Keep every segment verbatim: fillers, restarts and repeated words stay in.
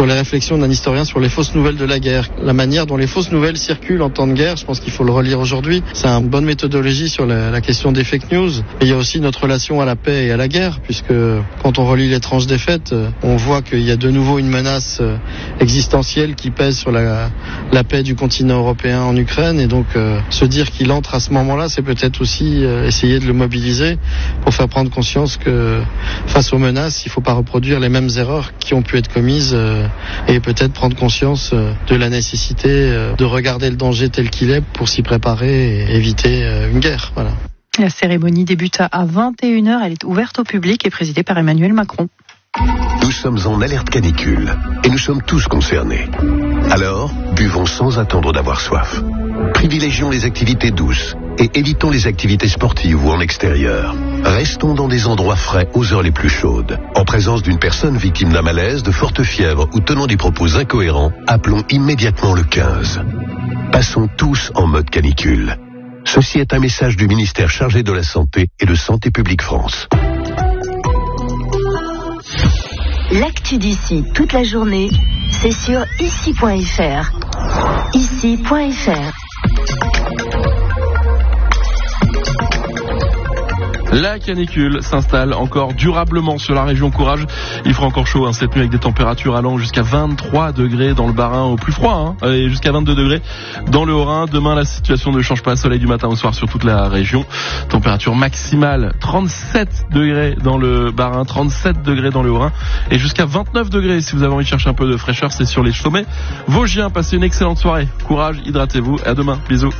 sur les réflexions d'un historien sur les fausses nouvelles de la guerre. La manière dont les fausses nouvelles circulent en temps de guerre, je pense qu'il faut le relire aujourd'hui. C'est une bonne méthodologie sur la, la question des fake news. Et il y a aussi notre relation à la paix et à la guerre, puisque quand on relit l'étrange défaite, on voit qu'il y a de nouveau une menace existentielle qui pèse sur la, la paix du continent européen en Ukraine. Et donc, euh, se dire qu'il entre à ce moment-là, c'est peut-être aussi euh, essayer de le mobiliser pour faire prendre conscience que face aux menaces, il ne faut pas reproduire les mêmes erreurs qui ont pu être commises euh, et peut-être prendre conscience euh, de la nécessité euh, de regarder le danger tel qu'il est pour s'y préparer et éviter euh, une guerre. Voilà. La cérémonie débute à vingt et une heures. Elle est ouverte au public et présidée par Emmanuel Macron. Nous sommes en alerte canicule et nous sommes tous concernés. Alors, buvons sans attendre d'avoir soif. Privilégions les activités douces et évitons les activités sportives ou en extérieur. Restons dans des endroits frais aux heures les plus chaudes. En présence d'une personne victime d'un malaise, de forte fièvre ou tenant des propos incohérents, appelons immédiatement le quinze. Passons tous en mode canicule. Ceci est un message du ministère chargé de la Santé et de Santé publique France. L'actu d'ici toute la journée, c'est sur ici point f r. ici point f r. La canicule s'installe encore durablement sur la région. Courage, il fera encore chaud hein, cette nuit avec des températures allant jusqu'à vingt-trois degrés dans le Bas-Rhin au plus froid hein, et jusqu'à vingt-deux degrés dans le Haut-Rhin. Demain, la situation ne change pas, soleil du matin au soir sur toute la région. Température maximale trente-sept degrés dans le Bas-Rhin, trente-sept degrés dans le Haut-Rhin et jusqu'à vingt-neuf degrés si vous avez envie de chercher un peu de fraîcheur, c'est sur les sommets vosgiens. Passez une excellente soirée. Courage, hydratez-vous et à demain. Bisous.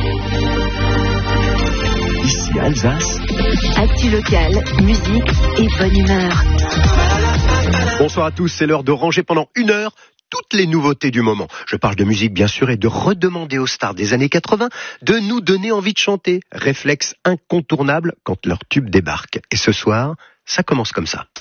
Ici Alsace. Actu locale, musique et bonne humeur. Bonsoir à tous, c'est l'heure de ranger pendant une heure toutes les nouveautés du moment. Je parle de musique bien sûr et de redemander aux stars des années quatre-vingts de nous donner envie de chanter. Réflexe incontournable quand leur tube débarque. Et ce soir, ça commence comme ça.